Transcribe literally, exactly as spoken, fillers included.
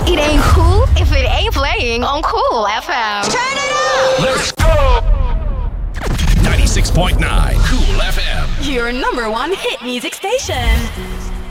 It ain't cool if it ain't playing on Cool F M. Turn it up! Let's go! ninety-six point nine Cool F M. Your number one hit music station.